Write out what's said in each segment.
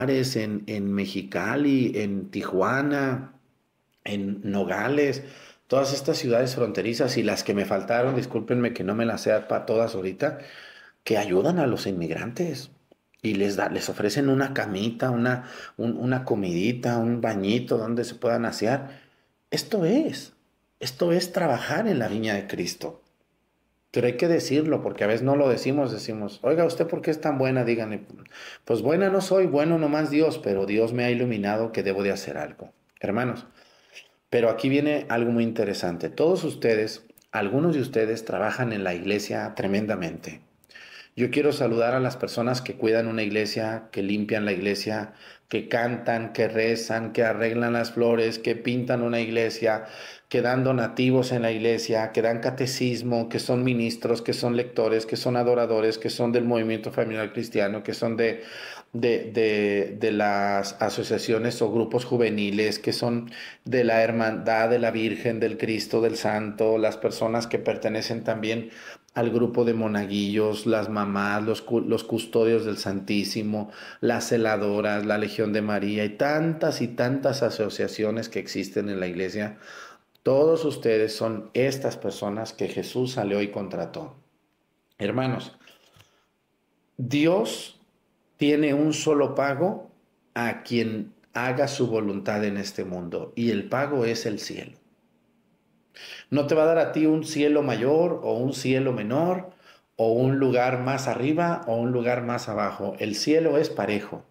en Mexicali, en Tijuana, en Nogales, todas estas ciudades fronterizas y las que me faltaron, discúlpenme que no me las sé para todas ahorita, que ayudan a los inmigrantes y les ofrecen una camita, una comidita, un bañito donde se puedan asear. Esto es, esto es trabajar en la viña de Cristo. Pero hay que decirlo, porque a veces no lo decimos, oiga, ¿usted por qué es tan buena? Díganle, pues buena no soy, bueno nomás Dios, pero Dios me ha iluminado que debo de hacer algo. Hermanos, pero aquí viene algo muy interesante. Todos ustedes, algunos de ustedes trabajan en la iglesia tremendamente. Yo quiero saludar a las personas que cuidan una iglesia, que limpian la iglesia, que cantan, que rezan, que arreglan las flores, que pintan una iglesia, que dan donativos en la iglesia, que dan catecismo, que son ministros, que son lectores, que son adoradores, que son del movimiento familiar cristiano, que son de las asociaciones o grupos juveniles, que son de la hermandad de la Virgen, del Cristo, del Santo, las personas que pertenecen también al grupo de monaguillos, las mamás, los custodios del Santísimo, las celadoras, la Legión de María y tantas asociaciones que existen en la iglesia. Todos ustedes son estas personas que Jesús salió y contrató. Hermanos, Dios tiene un solo pago a quien haga su voluntad en este mundo y el pago es el cielo. No te va a dar a ti un cielo mayor o un cielo menor o un lugar más arriba o un lugar más abajo. El cielo es parejo.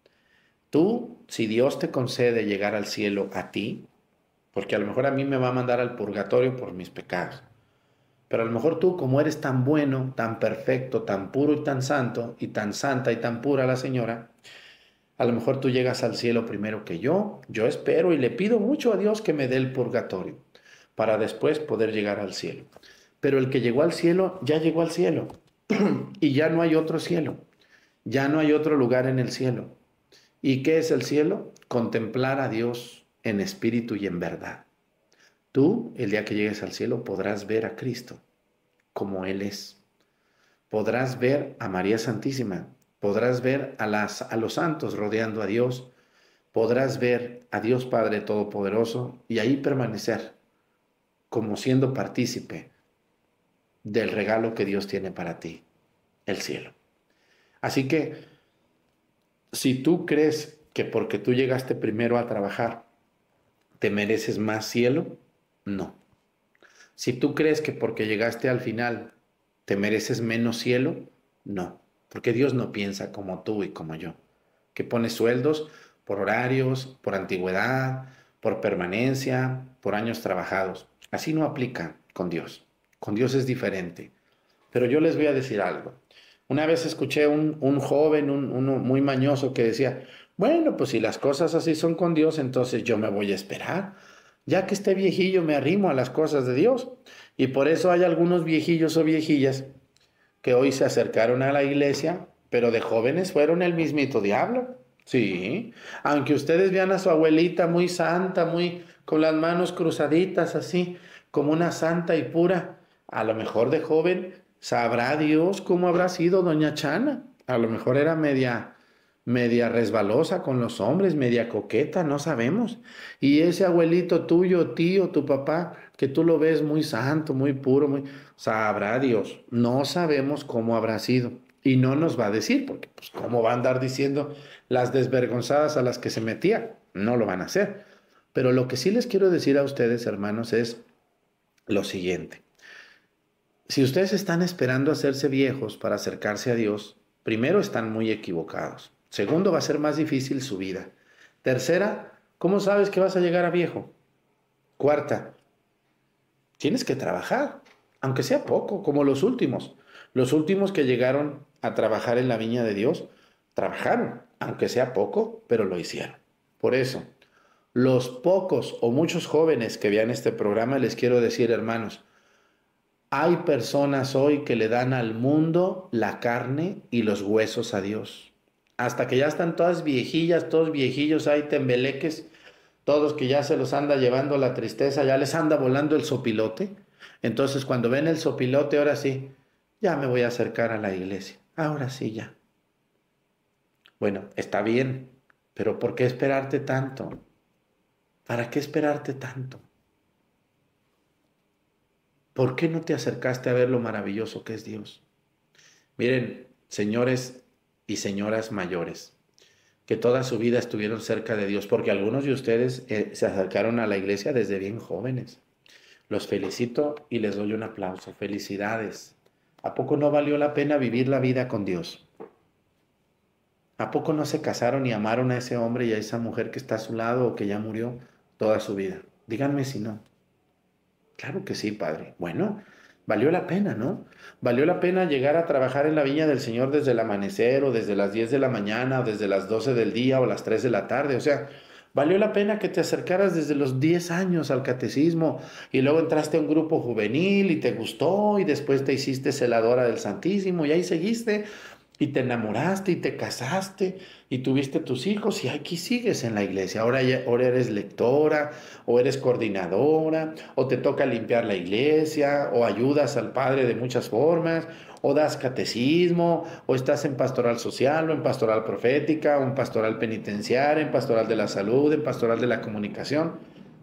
Tú, si Dios te concede llegar al cielo a ti, porque a lo mejor a mí me va a mandar al purgatorio por mis pecados, pero a lo mejor tú, como eres tan bueno, tan perfecto, tan puro y tan santo, y tan santa y tan pura la señora, a lo mejor tú llegas al cielo primero que yo espero y le pido mucho a Dios que me dé el purgatorio para después poder llegar al cielo. Pero el que llegó al cielo, ya llegó al cielo y ya no hay otro cielo, ya no hay otro lugar en el cielo. ¿Y qué es el cielo? Contemplar a Dios en espíritu y en verdad. Tú, el día que llegues al cielo, podrás ver a Cristo como Él es. Podrás ver a María Santísima, podrás ver a los santos rodeando a Dios, podrás ver a Dios Padre Todopoderoso y ahí permanecer como siendo partícipe del regalo que Dios tiene para ti, el cielo. Así que si tú crees que porque tú llegaste primero a trabajar, te mereces más cielo, no. Si tú crees que porque llegaste al final, te mereces menos cielo, no. Porque Dios no piensa como tú y como yo, que pone sueldos por horarios, por antigüedad, por permanencia, por años trabajados. Así no aplica con Dios. Con Dios es diferente. Pero yo les voy a decir algo. Una vez escuché un joven, uno muy mañoso que decía, bueno, pues si las cosas así son con Dios, entonces yo me voy a esperar. Ya que esté viejillo me arrimo a las cosas de Dios. Y por eso hay algunos viejillos o viejillas que hoy se acercaron a la iglesia, pero de jóvenes fueron el mismito diablo. Sí, aunque ustedes vean a su abuelita muy santa, muy con las manos cruzaditas así, como una santa y pura, a lo mejor de joven sabrá Dios cómo habrá sido doña Chana. A lo mejor era media resbalosa con los hombres, media coqueta, no sabemos. Y ese abuelito tuyo, tío, tu papá, que tú lo ves muy santo, muy puro, muy, sabrá Dios. No sabemos cómo habrá sido. Y no nos va a decir, porque pues cómo va a andar diciendo las desvergonzadas a las que se metía. No lo van a hacer. Pero lo que sí les quiero decir a ustedes, hermanos, es lo siguiente. Si ustedes están esperando hacerse viejos para acercarse a Dios, primero están muy equivocados. Segundo, va a ser más difícil su vida. Tercera, ¿cómo sabes que vas a llegar a viejo? Cuarta, tienes que trabajar, aunque sea poco, como los últimos. Los últimos que llegaron a trabajar en la viña de Dios, trabajaron, aunque sea poco, pero lo hicieron. Por eso, los pocos o muchos jóvenes que vean este programa, les quiero decir, hermanos, hay personas hoy que le dan al mundo la carne y los huesos a Dios. Hasta que ya están todas viejillas, todos viejillos, hay tembeleques, todos que ya se los anda llevando la tristeza, ya les anda volando el sopilote. Entonces cuando ven el sopilote, ahora sí, ya me voy a acercar a la iglesia. Ahora sí ya. Bueno, está bien, Pero ¿por qué esperarte tanto? ¿Para qué esperarte tanto? ¿Por qué no te acercaste a ver lo maravilloso que es Dios? Miren, señores y señoras mayores, que toda su vida estuvieron cerca de Dios, porque algunos de ustedes se acercaron a la iglesia desde bien jóvenes. Los felicito y les doy un aplauso. Felicidades. ¿A poco no valió la pena vivir la vida con Dios? ¿A poco no se casaron y amaron a ese hombre y a esa mujer que está a su lado o que ya murió toda su vida? Díganme si no. Claro que sí, padre. Bueno, valió la pena, ¿no? Valió la pena llegar a trabajar en la viña del Señor desde el amanecer o desde las 10 de la mañana o desde las 12 del día o las 3 de la tarde. O sea, valió la pena que te acercaras desde los 10 años al catecismo y luego entraste a un grupo juvenil y te gustó y después te hiciste celadora del Santísimo y ahí seguiste y te enamoraste y te casaste y tuviste tus hijos y aquí sigues en la iglesia. Ahora eres lectora o eres coordinadora o te toca limpiar la iglesia o ayudas al padre de muchas formas o das catecismo o estás en pastoral social o en pastoral profética o en pastoral penitenciaria, en pastoral de la salud, en pastoral de la comunicación.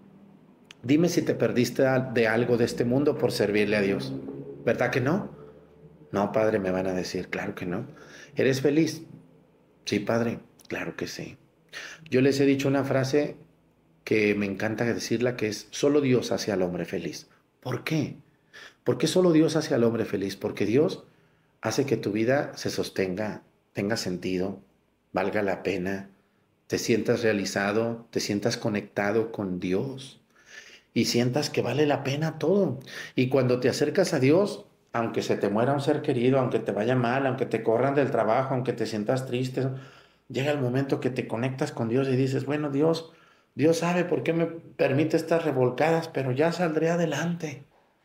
Dime si te perdiste de algo de este mundo por servirle a Dios. ¿Verdad que no? No, padre, me van a decir, claro que no. ¿Eres feliz? Sí, padre, claro que sí. Yo les he dicho una frase que me encanta decirla, que es, solo Dios hace al hombre feliz. ¿Por qué? ¿Por qué solo Dios hace al hombre feliz? Porque Dios hace que tu vida se sostenga, tenga sentido, valga la pena, te sientas realizado, te sientas conectado con Dios y sientas que vale la pena todo. Y cuando te acercas a Dios, aunque se te muera un ser querido, aunque te vaya mal, aunque te corran del trabajo, aunque te sientas triste, llega el momento que te conectas con Dios y dices, bueno, Dios sabe por qué me permite estas revolcadas, pero ya saldré adelante.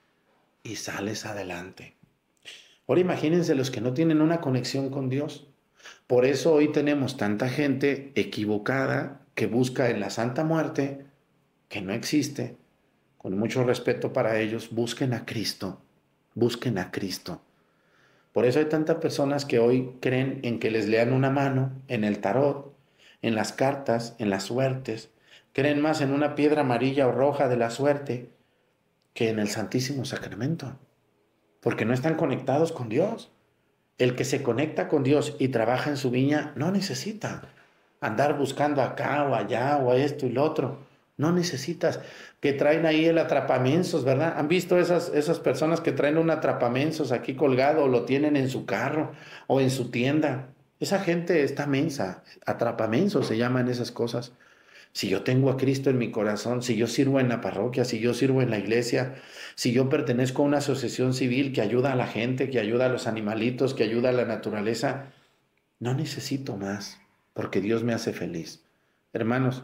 Y sales adelante. Ahora imagínense los que no tienen una conexión con Dios. Por eso hoy tenemos tanta gente equivocada que busca en la Santa Muerte, que no existe. Con mucho respeto para ellos, busquen a Cristo, busquen a Cristo. Por eso hay tantas personas que hoy creen en que les lean una mano, en el tarot, en las cartas, en las suertes. Creen más en una piedra amarilla o roja de la suerte que en el Santísimo Sacramento, porque no están conectados con Dios. El que se conecta con Dios y trabaja en su viña no necesita andar buscando acá o allá o esto y lo otro. No necesitas que traen ahí el atrapamensos, ¿verdad? ¿Han visto esas personas que traen un atrapamensos aquí colgado o lo tienen en su carro o en su tienda? Esa gente está mensa, atrapamensos se llaman esas cosas. Si yo tengo a Cristo en mi corazón, si yo sirvo en la parroquia, si yo sirvo en la iglesia, si yo pertenezco a una asociación civil que ayuda a la gente, que ayuda a los animalitos, que ayuda a la naturaleza, no necesito más, porque Dios me hace feliz. Hermanos,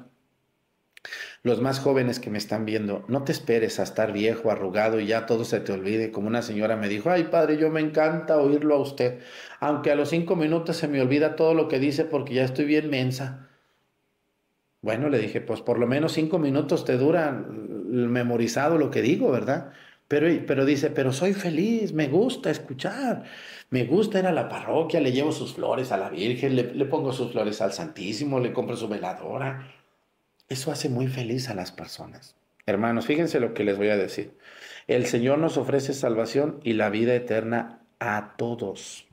los más jóvenes que me están viendo, no te esperes a estar viejo, arrugado y ya todo se te olvide. Como una señora me dijo, ay padre, yo me encanta oírlo a usted, aunque a los 5 minutos se me olvida todo lo que dice porque ya estoy bien mensa. Bueno, le dije, pues por lo menos 5 minutos te dura el memorizado lo que digo, ¿verdad? Pero dice, pero soy feliz, me gusta escuchar, me gusta ir a la parroquia, le llevo sus flores a la Virgen, le pongo sus flores al Santísimo, le compro su veladora. Eso hace muy feliz a las personas. Hermanos, fíjense lo que les voy a decir. El Señor nos ofrece salvación y la vida eterna a todos.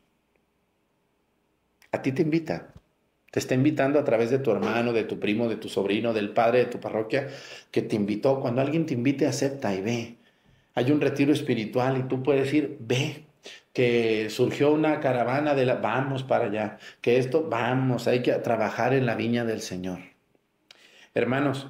A ti te invita. Te está invitando a través de tu hermano, de tu primo, de tu sobrino, del padre de tu parroquia, que te invitó. Cuando alguien te invite, acepta y ve. Hay un retiro espiritual y tú puedes ir, ve. Que surgió una caravana vamos para allá. Que esto, vamos, hay que trabajar en la viña del Señor. Hermanos,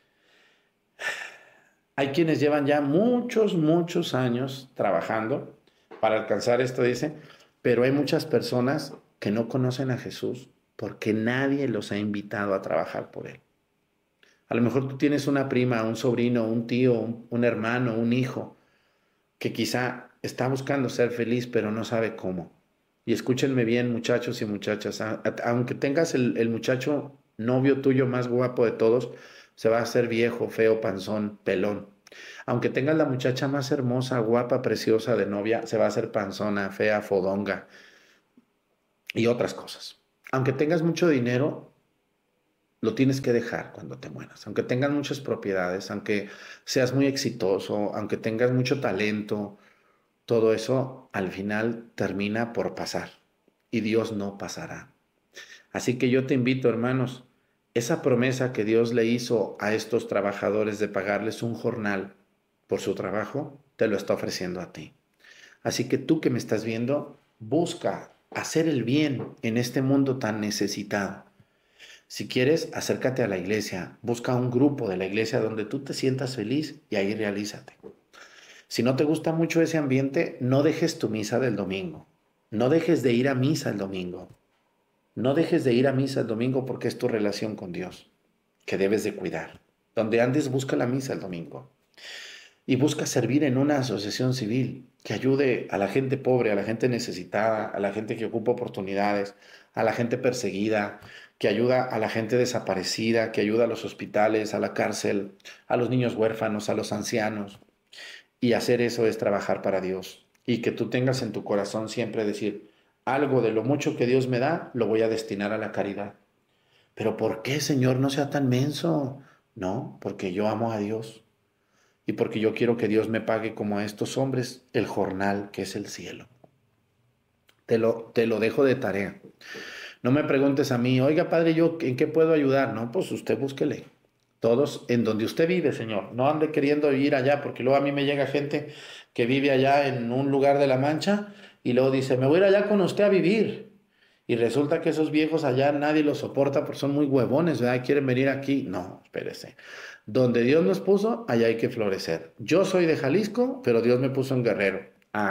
hay quienes llevan ya muchos, muchos años trabajando para alcanzar esto, dice, pero hay muchas personas que no conocen a Jesús porque nadie los ha invitado a trabajar por Él. A lo mejor tú tienes una prima, un sobrino, un tío, un hermano, un hijo, que quizá está buscando ser feliz, pero no sabe cómo. Y escúchenme bien, muchachos y muchachas, aunque tengas el muchacho novio tuyo más guapo de todos, se va a hacer viejo, feo, panzón, pelón. Aunque tengas la muchacha más hermosa, guapa, preciosa de novia, se va a hacer panzona, fea, fodonga y otras cosas. Aunque tengas mucho dinero, lo tienes que dejar cuando te mueras. Aunque tengas muchas propiedades, aunque seas muy exitoso, aunque tengas mucho talento, todo eso al final termina por pasar y Dios no pasará. Así que yo te invito, hermanos, esa promesa que Dios le hizo a estos trabajadores de pagarles un jornal por su trabajo, te lo está ofreciendo a ti. Así que tú que me estás viendo, busca hacer el bien en este mundo tan necesitado. Si quieres, acércate a la iglesia, busca un grupo de la iglesia donde tú te sientas feliz y ahí realízate. Si no te gusta mucho ese ambiente, no dejes tu misa del domingo. No dejes de ir a misa el domingo. No dejes de ir a misa el domingo porque es tu relación con Dios, que debes de cuidar. Donde andes, busca la misa el domingo. Y busca servir en una asociación civil que ayude a la gente pobre, a la gente necesitada, a la gente que ocupa oportunidades, a la gente perseguida, que ayuda a la gente desaparecida, que ayuda a los hospitales, a la cárcel, a los niños huérfanos, a los ancianos. Y hacer eso es trabajar para Dios. Y que tú tengas en tu corazón siempre decir, algo de lo mucho que Dios me da, lo voy a destinar a la caridad. Pero ¿por qué, Señor, no sea tan menso? No, porque yo amo a Dios. Y porque yo quiero que Dios me pague como a estos hombres el jornal que es el cielo. Te lo dejo de tarea. No me preguntes a mí, oiga, padre, ¿yo en qué puedo ayudar? No, pues usted búsquele. Todos en donde usted vive, Señor. No ande queriendo ir allá, porque luego a mí me llega gente que vive allá en un lugar de La Mancha y luego dice, me voy a ir allá con usted a vivir. Y resulta que esos viejos allá nadie los soporta porque son muy huevones, ¿verdad? Quieren venir aquí. No, espérese. Donde Dios nos puso, allá hay que florecer. Yo soy de Jalisco, pero Dios me puso en Guerrero.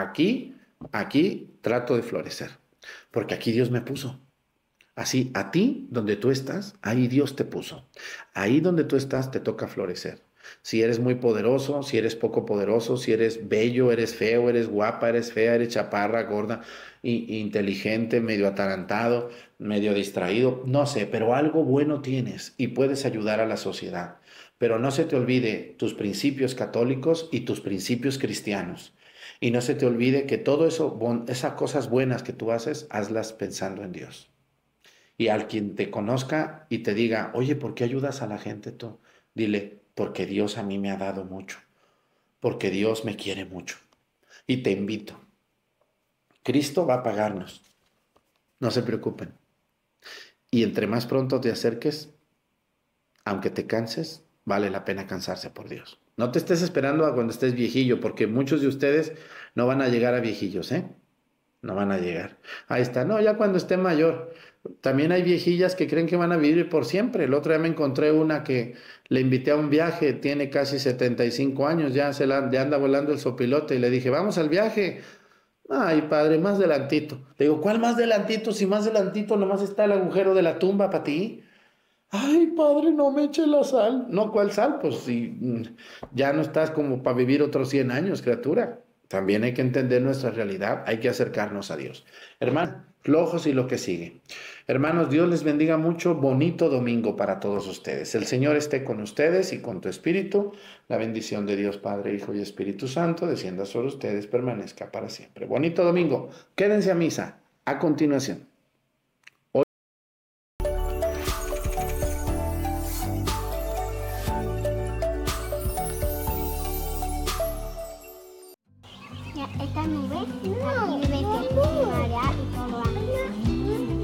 Aquí trato de florecer, porque aquí Dios me puso. Así, a ti, donde tú estás, ahí Dios te puso. Ahí donde tú estás, te toca florecer. Si eres muy poderoso, si eres poco poderoso, si eres bello, eres feo, eres guapa, eres fea, eres chaparra, gorda, inteligente, medio atarantado, medio distraído, no sé, pero algo bueno tienes y puedes ayudar a la sociedad. Pero no se te olvide tus principios católicos y tus principios cristianos. Y no se te olvide que todo eso, esas cosas buenas que tú haces, hazlas pensando en Dios. Y al quien te conozca y te diga, oye, ¿por qué ayudas a la gente tú? Dile, porque Dios a mí me ha dado mucho, porque Dios me quiere mucho. Y te invito, Cristo va a pagarnos, no se preocupen. Y entre más pronto te acerques, aunque te canses, vale la pena cansarse por Dios. No te estés esperando a cuando estés viejillo, porque muchos de ustedes no van a llegar a viejillos, ¿eh? No van a llegar. Ahí está, no, ya cuando esté mayor. También hay viejillas que creen que van a vivir por siempre. El otro día me encontré una que le invité a un viaje, tiene casi 75 años, ya anda volando el sopilote y le dije, vamos al viaje. Ay, padre, más delantito. Le digo, ¿cuál más delantito? Si más delantito nomás está el agujero de la tumba para ti. Ay, padre, no me eche la sal. No, ¿cuál sal? Pues si ya no estás como para vivir otros 100 años, criatura. También hay que entender nuestra realidad, hay que acercarnos a Dios. Hermanos, flojos y lo que sigue. Hermanos, Dios les bendiga mucho. Bonito domingo para todos ustedes. El Señor esté con ustedes y con tu espíritu. La bendición de Dios Padre, Hijo y Espíritu Santo descienda sobre ustedes, permanezca para siempre. Bonito domingo. Quédense a misa. A continuación.